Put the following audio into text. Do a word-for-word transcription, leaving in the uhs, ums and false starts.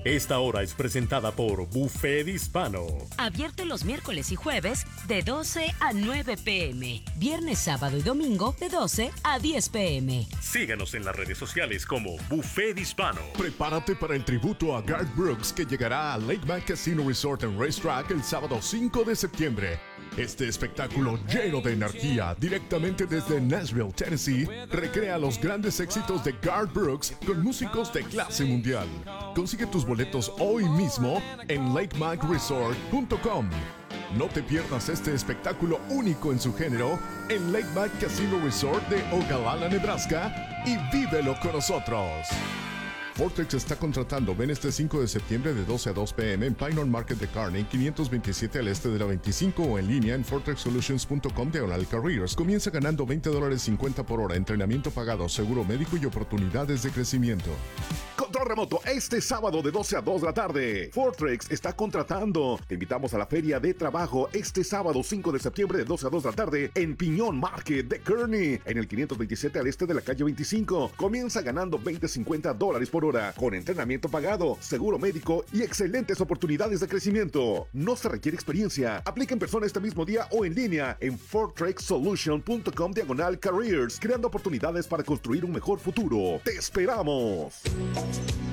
Esta hora es presentada por Buffet Hispano. Abierto los miércoles y jueves de doce a nueve pm. Viernes, sábado y domingo de doce a diez pm. Síganos en las redes sociales como Buffet Hispano. Prepárate para el tributo a Garth Brooks que llegará a Lake Mike Casino Resort and Racetrack el sábado cinco de septiembre. Este espectáculo lleno de energía directamente desde Nashville, Tennessee, recrea los grandes éxitos de Garth Brooks con músicos de clase mundial. Consigue tus boletos hoy mismo en lake mike resort punto com. No te pierdas este espectáculo único en su género en Lake Mike Casino Resort de Ogallala, Nebraska, y vívelo con nosotros. Fortrex está contratando. Ven este cinco de septiembre de doce a dos pm en Pinehorn Market de Kearney, quinientos veintisiete al este de la veinticinco, o en línea en fortrex solutions punto com diagonal careers. Comienza ganando veinte dólares cincuenta por hora, entrenamiento pagado, seguro médico y oportunidades de crecimiento. Control remoto este sábado de doce a dos de la tarde. Fortrex está contratando. Te invitamos a la feria de trabajo este sábado cinco de septiembre de doce a dos de la tarde en Piñón Market de Kearney, en el quinientos veintisiete al este de la calle veinticinco. Comienza ganando veinte a cincuenta dólares por hora, con entrenamiento pagado, seguro médico y excelentes oportunidades de crecimiento. No se requiere experiencia. Aplica en persona este mismo día o en línea en fortrex solutions punto com diagonal careers, creando oportunidades para construir un mejor futuro. ¡Te esperamos!